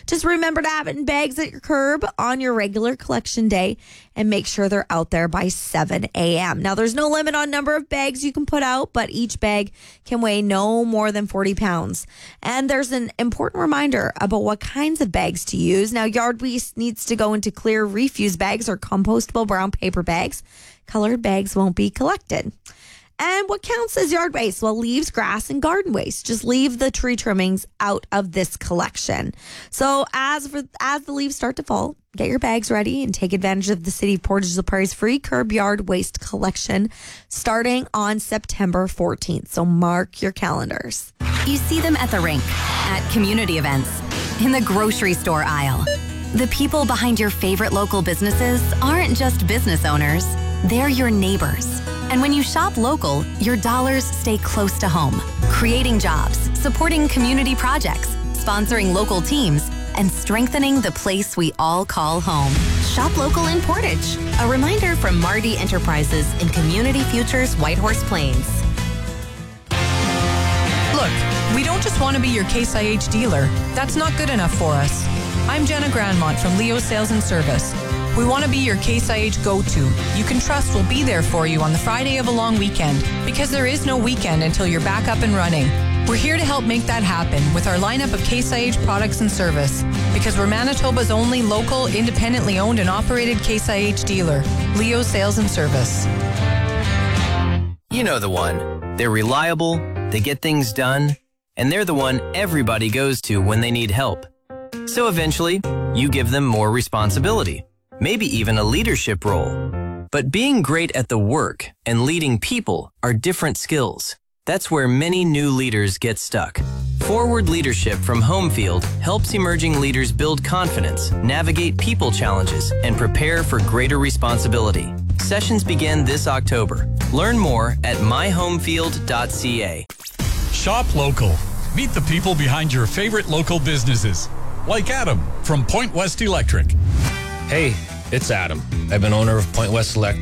Just remember to have it in bags at your curb on your regular collection day and make sure they're out there by 7 a.m. Now, there's no limit on number of bags you can put out, but each bag can weigh no more than 40 pounds. And there's an important reminder about what kinds of bags to use. Now, yard waste needs to go into clear refuse bags or compostable brown paper bags. Colored bags won't be collected. And what counts as yard waste? Well, leaves, grass, and garden waste. Just leave the tree trimmings out of this collection. So as the leaves start to fall, get your bags ready and take advantage of the City of Portage la Prairie's free curb yard waste collection starting on September 14th. So mark your calendars. You see them at the rink, at community events, in the grocery store aisle. The people behind your favorite local businesses aren't just business owners. They're your neighbors. And when you shop local, your dollars stay close to home, creating jobs, supporting community projects, sponsoring local teams, and strengthening the place we all call home. Shop local in Portage. A reminder from Marty Enterprises in Community Futures Whitehorse Plains. Look, we don't just want to be your Case IH dealer. That's not good enough for us. I'm Jenna Grandmont from Leo Sales and Service. We want to be your Case IH go-to. You can trust we'll be there for you on the Friday of a long weekend, because there is no weekend until you're back up and running. We're here to help make that happen with our lineup of Case IH products and service, because we're Manitoba's only local, independently owned and operated Case IH dealer, Leo Sales and Service. You know the one. They're reliable, they get things done, and they're the one everybody goes to when they need help. So eventually, you give them more responsibility. Maybe even a leadership role. But being great at the work and leading people are different skills. That's where many new leaders get stuck. Forward Leadership from Homefield helps emerging leaders build confidence, navigate people challenges, and prepare for greater responsibility. Sessions begin this October. Learn more at myhomefield.ca. Shop local. Meet the people behind your favorite local businesses. Like Adam from Point West Electric. Hey, it's Adam. I've been owner of Point West Electric